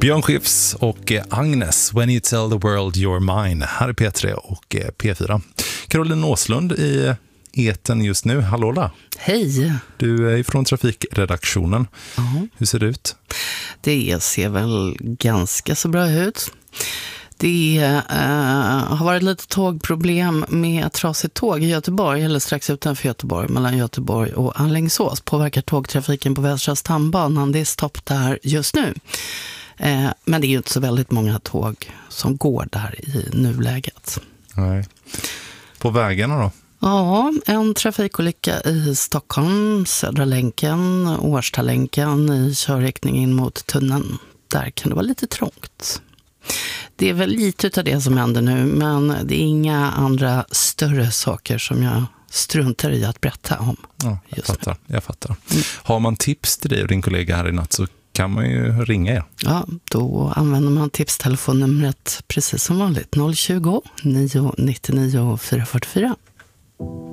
Björn Skifs och Agnes, When You Tell the World You're Mine. Här är P3 och P4. Caroline Åslund i eten just nu. Hallå där. Hej. Du är från trafikredaktionen. Hur ser det ut? Det ser väl ganska så bra ut. Det har varit lite tågproblem med trasigt tåg i Göteborg, eller strax utanför Göteborg, mellan Göteborg och Alingsås. Påverkar tågtrafiken på Västra stambanan. Det är stopp där just nu. Men det är ju inte så väldigt många tåg som går där i nuläget. Nej. På vägarna då? Ja, en trafikolycka i Stockholm, Södra länken, Årstalänken i körriktning in mot tunneln. Där kan det vara lite trångt. Det är väl lite av det som händer nu, men det är inga andra större saker som jag struntar i att berätta om. Ja, jag fattar. Har man tips till dig och din kollega här i natt så kan man ju ringa er. Ja, då använder man tipstelefonnumret precis som vanligt. 020 999 444.